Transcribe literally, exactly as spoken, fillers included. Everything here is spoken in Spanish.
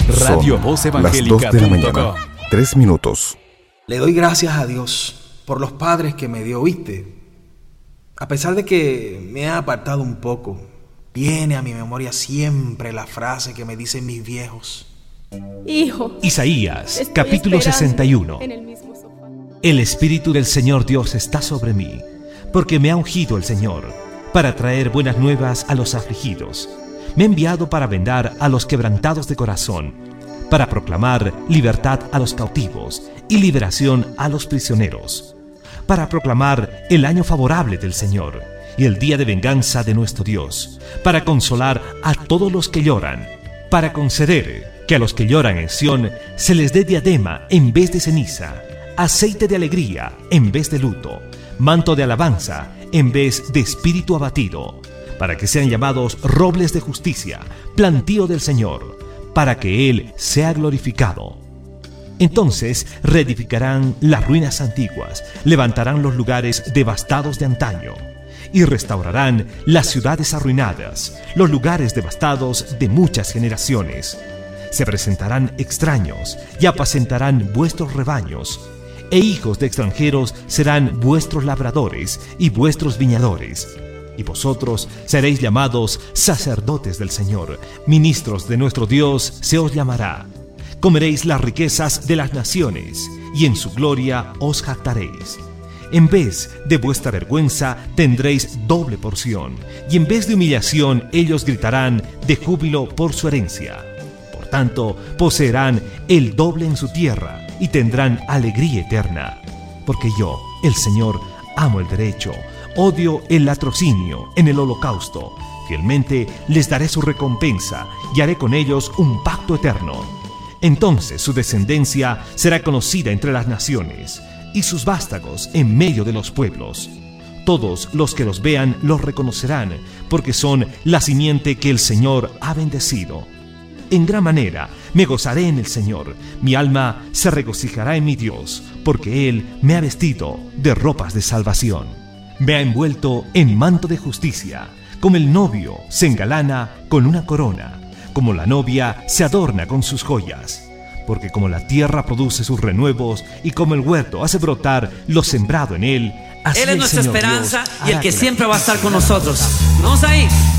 Radio Voz Evangélica. Las dos de la mañana, tres minutos. Le doy gracias a Dios por los padres que me dio, ¿viste? A pesar de que me ha apartado un poco, viene a mi memoria siempre la frase que me dicen mis viejos. Hijo. Isaías, capítulo sesenta y uno. El Espíritu del Señor Dios está sobre mí, porque me ha ungido el Señor, para traer buenas nuevas a los afligidos. Me ha enviado para vendar a los quebrantados de corazón, para proclamar libertad a los cautivos y liberación a los prisioneros, para proclamar el año favorable del Señor y el día de venganza de nuestro Dios, para consolar a todos los que lloran, para conceder que a los que lloran en Sión se les dé diadema en vez de ceniza, aceite de alegría en vez de luto, manto de alabanza en vez de espíritu abatido, para que sean llamados robles de justicia, plantío del Señor, para que Él sea glorificado. Entonces reedificarán las ruinas antiguas, levantarán los lugares devastados de antaño, y restaurarán las ciudades arruinadas, los lugares devastados de muchas generaciones. Se presentarán extraños y apacentarán vuestros rebaños, e hijos de extranjeros serán vuestros labradores y vuestros viñadores. Y vosotros seréis llamados sacerdotes del Señor, ministros de nuestro Dios se os llamará. Comeréis las riquezas de las naciones, y en su gloria os jactaréis. En vez de vuestra vergüenza tendréis doble porción, y en vez de humillación ellos gritarán de júbilo por su herencia. Por tanto, poseerán el doble en su tierra, y tendrán alegría eterna. Porque yo, el Señor, amo el derecho, odio el latrocinio en el holocausto. Fielmente les daré su recompensa y haré con ellos un pacto eterno. Entonces su descendencia será conocida entre las naciones y sus vástagos en medio de los pueblos. Todos los que los vean los reconocerán, porque son la simiente que el Señor ha bendecido. En gran manera me gozaré en el Señor, mi alma se regocijará en mi Dios, porque Él me ha vestido de ropas de salvación. Me ha envuelto en manto de justicia, como el novio se engalana con una corona, como la novia se adorna con sus joyas. Porque como la tierra produce sus renuevos y como el huerto hace brotar lo sembrado en él, así Él es el nuestra Señor esperanza Dios y el hará que la siempre va a estar con nosotros. Vamos ahí.